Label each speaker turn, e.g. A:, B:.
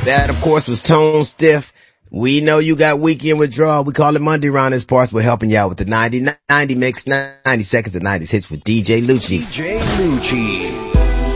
A: That, of course, was Tone Stiff. We know you got weekend withdrawal. We call it Monday round this parts. We're helping you out with the 90 mix, 90 seconds of 90s hits with DJ Lucci.
B: DJ Lucci.